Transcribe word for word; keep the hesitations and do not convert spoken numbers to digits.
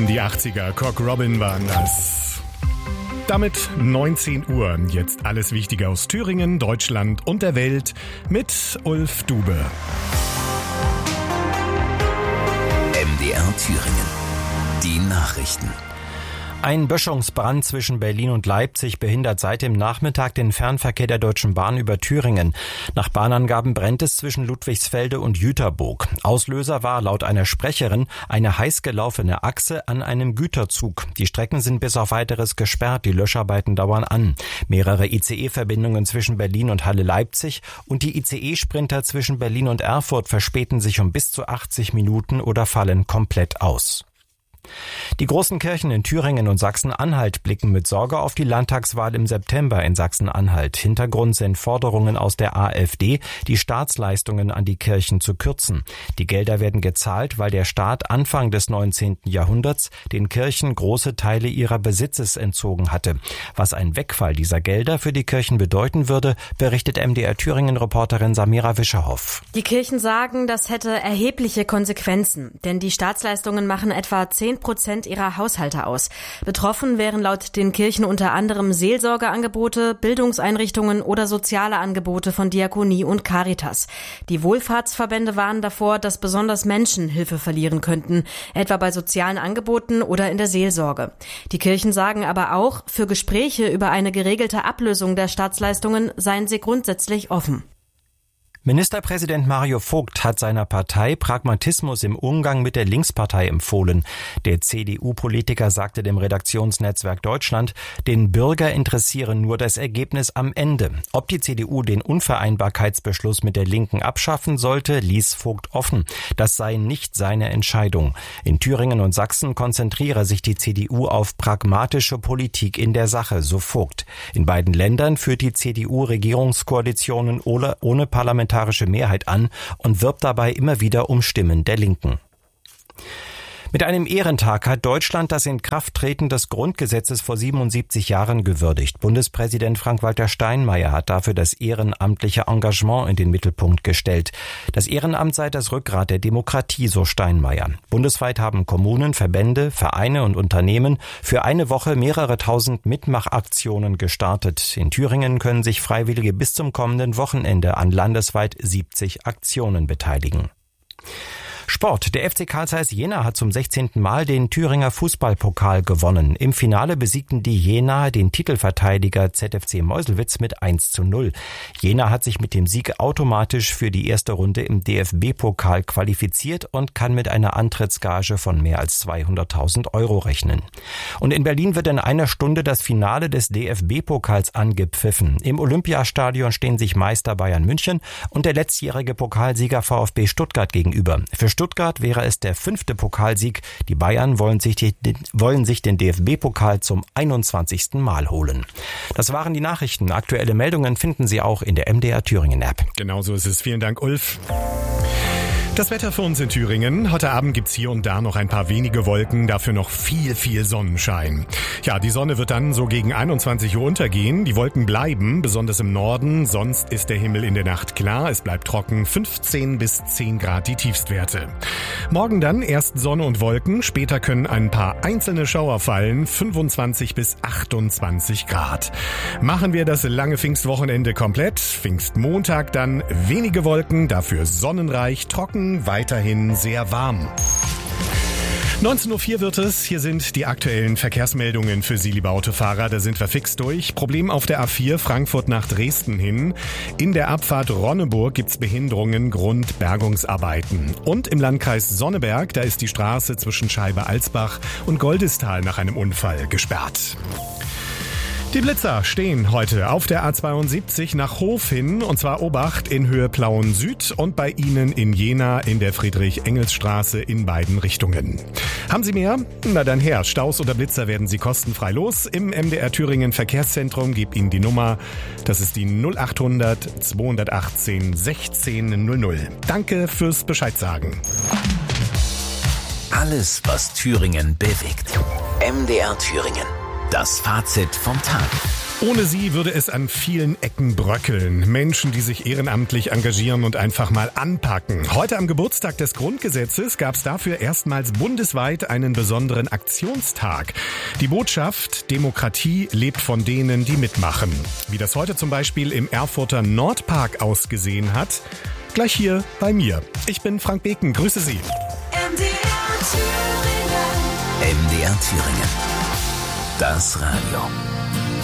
die achtziger. Cock Robin waren das. Damit neunzehn Uhr. Jetzt alles Wichtige aus Thüringen, Deutschland und der Welt mit Ulf Dube. M D R Thüringen. Die Nachrichten. Ein Böschungsbrand zwischen Berlin und Leipzig behindert seit dem Nachmittag den Fernverkehr der Deutschen Bahn über Thüringen. Nach Bahnangaben brennt es zwischen Ludwigsfelde und Jüterboog. Auslöser war laut einer Sprecherin eine heiß gelaufene Achse an einem Güterzug. Die Strecken sind bis auf Weiteres gesperrt, die Löscharbeiten dauern an. Mehrere I C E-Verbindungen zwischen Berlin und Halle-Leipzig und die I C E-Sprinter zwischen Berlin und Erfurt verspäten sich um bis zu achtzig Minuten oder fallen komplett aus. Die großen Kirchen in Thüringen und Sachsen-Anhalt blicken mit Sorge auf die Landtagswahl im September in Sachsen-Anhalt. Hintergrund sind Forderungen aus der AfD, die Staatsleistungen an die Kirchen zu kürzen. Die Gelder werden gezahlt, weil der Staat Anfang des neunzehnten Jahrhunderts den Kirchen große Teile ihrer Besitzes entzogen hatte. Was ein Wegfall dieser Gelder für die Kirchen bedeuten würde, berichtet M D R Thüringen-Reporterin Samira Wischerhoff. Die Kirchen sagen, das hätte erhebliche Konsequenzen, denn die Staatsleistungen machen etwa zehn Prozent ihrer Haushalte aus. Betroffen wären laut den Kirchen unter anderem Seelsorgeangebote, Bildungseinrichtungen oder soziale Angebote von Diakonie und Caritas. Die Wohlfahrtsverbände warnen davor, dass besonders Menschen Hilfe verlieren könnten, etwa bei sozialen Angeboten oder in der Seelsorge. Die Kirchen sagen aber auch, für Gespräche über eine geregelte Ablösung der Staatsleistungen seien sie grundsätzlich offen. Ministerpräsident Mario Vogt hat seiner Partei Pragmatismus im Umgang mit der Linkspartei empfohlen. Der C D U-Politiker sagte dem Redaktionsnetzwerk Deutschland, den Bürger interessiere nur das Ergebnis am Ende. Ob die C D U den Unvereinbarkeitsbeschluss mit der Linken abschaffen sollte, ließ Vogt offen. Das sei nicht seine Entscheidung. In Thüringen und Sachsen konzentriere sich die C D U auf pragmatische Politik in der Sache, so Vogt. In beiden Ländern führt die C D U Regierungskoalitionen ohne, ohne Parlament Mehrheit an und wirbt dabei immer wieder um Stimmen der Linken. Mit einem Ehrentag hat Deutschland das Inkrafttreten des Grundgesetzes vor siebenundsiebzig Jahren gewürdigt. Bundespräsident Frank-Walter Steinmeier hat dafür das ehrenamtliche Engagement in den Mittelpunkt gestellt. Das Ehrenamt sei das Rückgrat der Demokratie, so Steinmeier. Bundesweit haben Kommunen, Verbände, Vereine und Unternehmen für eine Woche mehrere tausend Mitmachaktionen gestartet. In Thüringen können sich Freiwillige bis zum kommenden Wochenende an landesweit siebzig Aktionen beteiligen. Sport. Der F C Carl Zeiss Jena hat zum sechzehnten Mal den Thüringer Fußballpokal gewonnen. Im Finale besiegten die Jenaer den Titelverteidiger Z F C Meuselwitz mit eins zu null. Jena hat sich mit dem Sieg automatisch für die erste Runde im D F B-Pokal qualifiziert und kann mit einer Antrittsgage von mehr als zweihunderttausend Euro rechnen. Und in Berlin wird in einer Stunde das Finale des D F B-Pokals angepfiffen. Im Olympiastadion stehen sich Meister Bayern München und der letztjährige Pokalsieger VfB Stuttgart gegenüber. Für Stuttgart wäre es der fünfte Pokalsieg. Die Bayern wollen sich, die, wollen sich den D F B-Pokal zum einundzwanzigsten Mal holen. Das waren die Nachrichten. Aktuelle Meldungen finden Sie auch in der M D R Thüringen-App. Genauso ist es. Vielen Dank, Ulf. Das Wetter für uns in Thüringen. Heute Abend gibt's hier und da noch ein paar wenige Wolken, dafür noch viel, viel Sonnenschein. Ja, die Sonne wird dann so gegen einundzwanzig Uhr untergehen. Die Wolken bleiben, besonders im Norden. Sonst ist der Himmel in der Nacht klar. Es bleibt trocken. fünfzehn bis zehn Grad die Tiefstwerte. Morgen dann erst Sonne und Wolken. Später können ein paar einzelne Schauer fallen. fünfundzwanzig bis achtundzwanzig Grad. Machen wir das lange Pfingstwochenende komplett. Pfingstmontag dann wenige Wolken, dafür sonnenreich, trocken, weiterhin sehr warm. neunzehn Uhr vier wird es. Hier sind die aktuellen Verkehrsmeldungen für Sie, liebe Autofahrer. Da sind wir fix durch. Problem auf der A vier Frankfurt nach Dresden hin. In der Abfahrt Ronneburg gibt's Behinderungen, Grund Bergungsarbeiten. Und im Landkreis Sonneberg, da ist die Straße zwischen Scheibe-Alsbach und Goldistal nach einem Unfall gesperrt. Die Blitzer stehen heute auf der A zweiundsiebzig nach Hof hin, und zwar Obacht in Höhe Plauen Süd und bei Ihnen in Jena in der Friedrich-Engels-Straße in beiden Richtungen. Haben Sie mehr? Na dann her. Staus oder Blitzer werden Sie kostenfrei los. Im M D R Thüringen Verkehrszentrum gibt Ihnen die Nummer. Das ist die null achthundert zweihundertachtzehn sechzehn null null. Danke fürs Bescheid sagen. Alles, was Thüringen bewegt. M D R Thüringen. Das Fazit vom Tag. Ohne sie würde es an vielen Ecken bröckeln. Menschen, die sich ehrenamtlich engagieren und einfach mal anpacken. Heute am Geburtstag des Grundgesetzes gab es dafür erstmals bundesweit einen besonderen Aktionstag. Die Botschaft: Demokratie lebt von denen, die mitmachen. Wie das heute zum Beispiel im Erfurter Nordpark ausgesehen hat, gleich hier bei mir. Ich bin Frank Beken, grüße Sie. M D R Thüringen. M D R Thüringen. Das Radio.